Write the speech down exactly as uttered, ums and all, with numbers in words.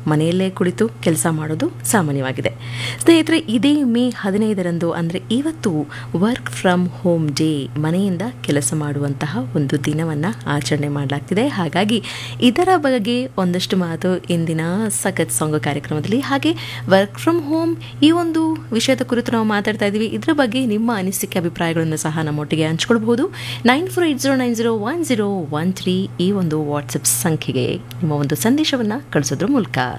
ಮನೆಯಲ್ಲೇ ಕುಳಿತು ಕೆಲಸ ಮಾಡೋದು ಸಾಮಾನ್ಯವಾಗಿದೆ. ಸ್ನೇಹಿತರೆ, ಇದೇ ಮೇ ಹದಿನೈದರಂದು ಅಂದರೆ ಇವತ್ತು ವರ್ಕ್ ಫ್ರಮ್ ಹೋಮ್ ಡೇ, ಮನೆಯಿಂದ ಕೆಲಸ ಮಾಡುವಂತಹ ಒಂದು ದಿನವನ್ನು ಆಚರಣೆ ಮಾಡಲಾಗ್ತಿದೆ. ಹಾಗಾಗಿ ಇದರ ಬಗ್ಗೆ ಒಂದಷ್ಟು ಮಾತು ಇಂದಿನ ಸಖತ್ ಸಾಂಗ್ ಕಾರ್ಯಕ್ರಮದಲ್ಲಿ. ಹಾಗೆ ವರ್ಕ್ ಫ್ರಮ್ ಹೋಮ್ ಈ ಒಂದು ವಿಷಯದ ಕುರಿತು ನಾವು ಮಾತಾಡ್ತಾ ಇದ್ದೀವಿ. ಇದರ ಬಗ್ಗೆ ನಿಮ್ಮ ಅನಿಸಿಕೆ ಅಭಿಪ್ರಾಯಗಳನ್ನು ಸಹ ನಮ್ಮೊಟ್ಟಿಗೆ ಹಂಚ್ಕೊಳ್ಬಹುದು. Nine four eight zero nine zero one zero one three ಈ ಒಂದು ವಾಟ್ಸಪ್ ಸಂಖ್ಯೆಗೆ ನಿಮ್ಮ ಒಂದು ಸಂದೇಶವನ್ನು ಕಳಿಸೋದ್ರ ಮೂಲಕ.